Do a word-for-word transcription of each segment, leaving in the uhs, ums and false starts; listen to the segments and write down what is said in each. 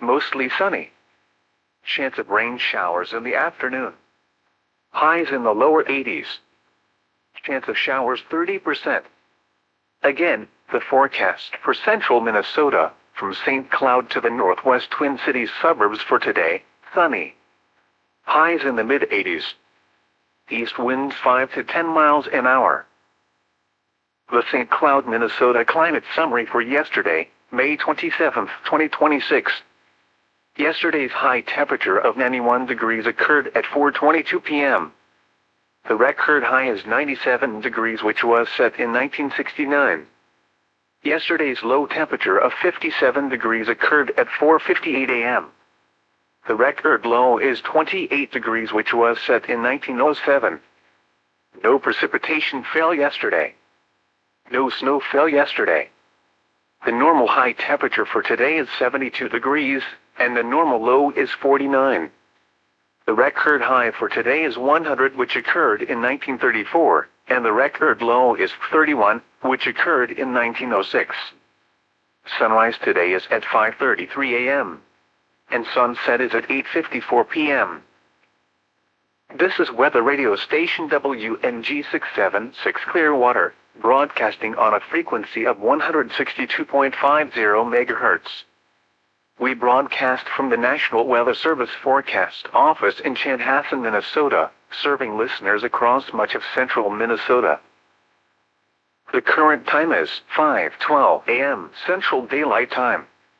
mostly sunny. Chance of rain showers in the afternoon. Highs in the lower eighties. Chance of showers thirty percent. Again, the forecast for central Minnesota, from Saint Cloud to the northwest Twin Cities suburbs for today: sunny. Highs in the mid eighties. East winds five to ten miles an hour. The Saint Cloud, Minnesota climate summary for yesterday, May twenty-seventh, twenty twenty-six. Yesterday's high temperature of ninety-one degrees occurred at four twenty-two p m The record high is ninety-seven degrees, which was set in nineteen sixty-nine. Yesterday's low temperature of fifty-seven degrees occurred at four fifty-eight a m The record low is twenty-eight degrees, which was set in nineteen oh seven. No precipitation fell yesterday. No snow fell yesterday. The normal high temperature for today is seventy-two degrees, and the normal low is forty-nine. The record high for today is one hundred, which occurred in nineteen thirty-four, and the record low is thirty-one, which occurred in nineteen oh six. Sunrise today is at five thirty-three a m and sunset is at eight fifty-four p m This is weather radio station W N G six seven six Clearwater, broadcasting on a frequency of one hundred sixty-two point five zero megahertz. We broadcast from the National Weather Service Forecast Office in Chanhassen, Minnesota, serving listeners across much of central Minnesota. The current time is five twelve a m Central Daylight Time.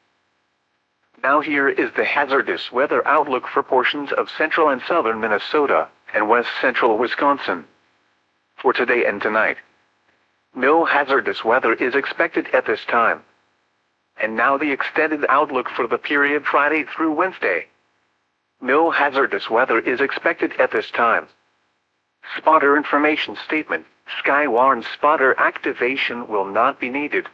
Now here is the hazardous weather outlook for portions of central and southern Minnesota, and west central Wisconsin. For today and tonight, no hazardous weather is expected at this time. And now the extended outlook for the period Friday through Wednesday. No hazardous weather is expected at this time. Spotter information statement: Skywarn spotter activation will not be needed.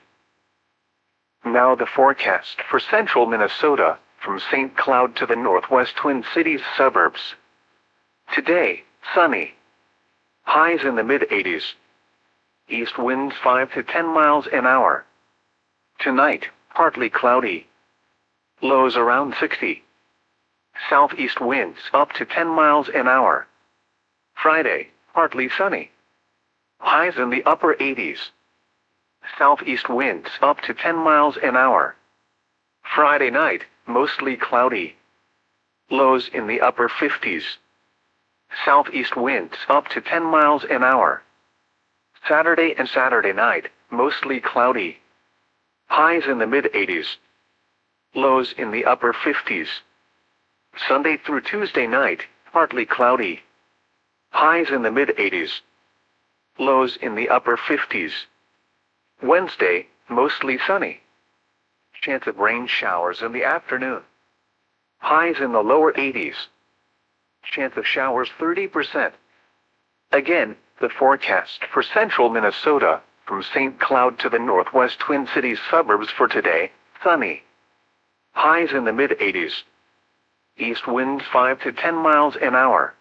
Now the forecast for central Minnesota, from Saint Cloud to the northwest Twin Cities suburbs. Today, sunny. Highs in the mid eighties. East winds five to ten miles an hour. Tonight, partly cloudy. Lows around sixty. Southeast winds up to ten miles an hour. Friday, partly sunny. Highs in the upper eighties. Southeast winds up to ten miles an hour. Friday night, mostly cloudy. Lows in the upper fifties. Southeast winds up to ten miles an hour. Saturday and Saturday night, mostly cloudy. Highs in the mid eighties. Lows in the upper fifties. Sunday through Tuesday night, partly cloudy. Highs in the mid eighties. Lows in the upper fifties. Wednesday, mostly sunny. Chance of rain showers in the afternoon. Highs in the lower eighties. Chance of showers thirty percent. Again, the forecast for central Minnesota, from Saint Cloud to the northwest Twin Cities suburbs for today: sunny. Highs in the mid eighties. East winds five to ten miles an hour.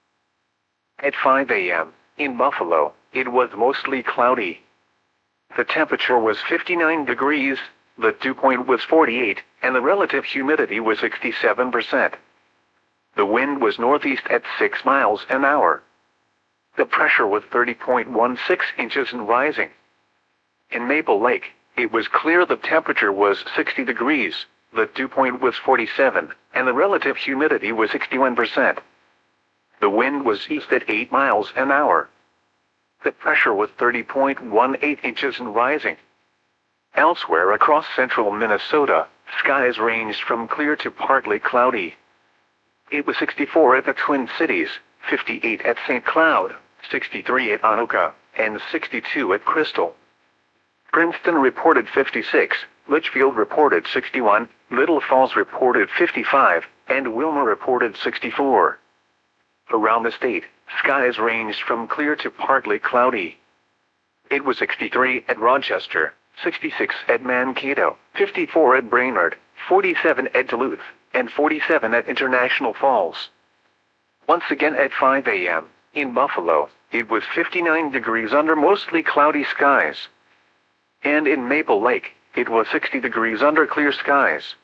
At five a m, in Buffalo, it was mostly cloudy. The temperature was fifty-nine degrees, the dew point was forty-eight, and the relative humidity was sixty-seven percent. The wind was northeast at six miles an hour. The pressure was thirty point one six inches and rising. In Maple Lake, it was clear. The temperature was sixty degrees, the dew point was forty-seven, and the relative humidity was sixty-one percent. The wind was east at eight miles an hour. The pressure was thirty point one eight inches and rising. Elsewhere across central Minnesota, skies ranged from clear to partly cloudy. It was sixty-four at the Twin Cities, fifty-eight at Saint Cloud, sixty-three at Anoka, and sixty-two at Crystal. Princeton reported fifty-six, Litchfield reported sixty-one, Little Falls reported fifty-five, and Wilmer reported sixty-four. Around the state, skies ranged from clear to partly cloudy. It was sixty-three at Rochester, sixty-six at Mankato, fifty-four at Brainerd, forty-seven at Duluth, and forty-seven at International Falls. Once again at five a m, in Buffalo, it was fifty-nine degrees under mostly cloudy skies. And in Maple Lake, it was sixty degrees under clear skies.